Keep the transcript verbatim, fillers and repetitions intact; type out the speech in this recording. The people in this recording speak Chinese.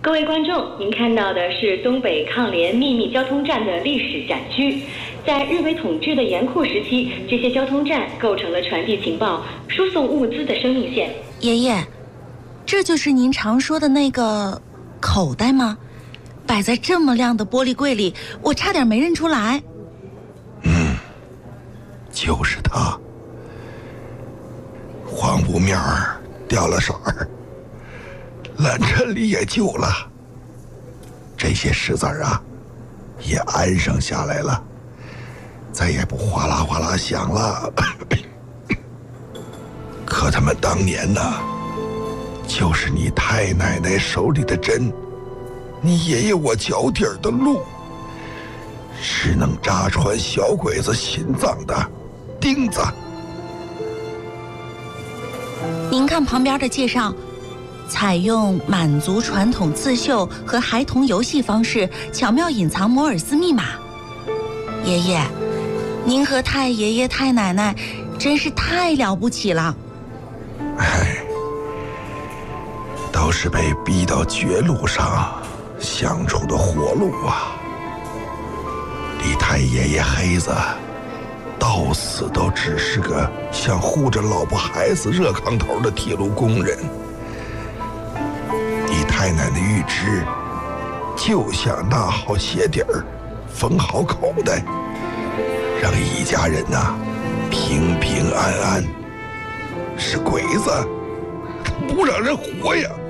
各位观众，您看到的是东北抗联秘密交通站的历史展区。在日伪统治的严酷时期，这些交通站构成了传递情报、输送物资的生命线。 爷爷，这就是您常说的那个口袋吗？摆在这么亮的玻璃柜里，我差点没认出来。 嗯，就是它。黄布面儿掉了色儿，烂衬里也旧了，这些石子儿啊也安上下来了，再也不哗啦哗啦响了。可他们当年呢，就是你太奶奶手里的针，你爷爷我脚底儿的路，是能扎穿小鬼子心脏的钉子。 您看旁边的介绍，采用满族传统刺绣和孩童游戏方式，巧妙隐藏摩尔斯密码。爷爷，您和太爷爷太奶奶真是太了不起了。 哎，都是被逼到绝路上想出的活路啊！你太爷爷黑子到死都只是个想护着老婆孩子热炕头的铁路工人，你太奶奶玉芝就想纳好鞋底儿，缝好口袋，让一家人呐、啊、平平安安。是鬼子，他不让人活呀！